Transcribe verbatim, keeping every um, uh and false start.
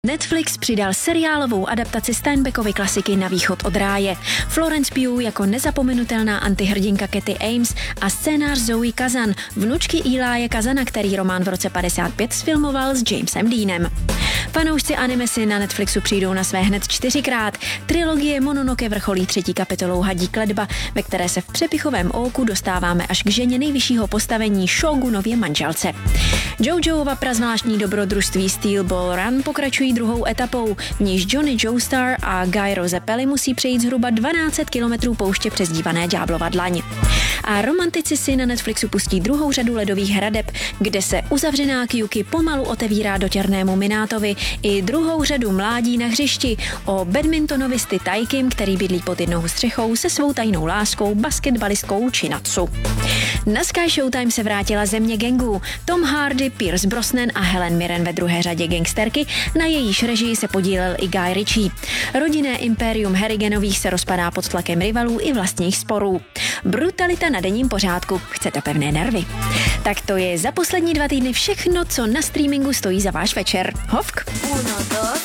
Netflix přidal seriálovou adaptaci Steinbeckovy klasiky Na východ od ráje. Florence Pugh jako nezapomenutelná antihrdinka Cathy Ames a scénář Zoe Kazan, vnučky Elie Kazana, který román v roce padesát pět sfilmoval s Jamesem Deanem. Fanoušci anime si na Netflixu přijdou na své hned čtyřikrát. Trilogie Mononoke vrcholí třetí kapitolou Hadí kletba, ve které se v přepichovém óku dostáváme až k ženě nejvyššího postavení Shogunově manželce. JoJoova prazvláštní dobrodružství Steel Ball Run pokračují druhou etapou, v níž Johnny Joestar a Guy Rozepelli musí přejít zhruba dvanáct set kilometrů pouště přezdívané Ďáblova dlaň. A romantici si na Netflixu pustí druhou řadu ledových hradeb, kde se uzavřená Kyuki pomalu otevírá dotěrnému Minátovi, i druhou řadu Mládí na hřišti o badmintonovisty Taikim, který bydlí pod jednou střechou se svou tajnou láskou basketbalistkou Chinatsu. Na Sky Showtime se vrátila země gangů. Tom Hardy, Pierce Brosnan a Helen Mirren ve druhé řadě gangsterky, na jejíž režii se podílel i Guy Ritchie. Rodinné impérium Harriganových se rozpadá pod tlakem rivalů i vlastních sporů. Brutalita na denním pořádku. Chcete pevné nervy? Tak to je za poslední dva týdny všechno, co na streamingu stojí za váš večer. Hovk! Uno, dos,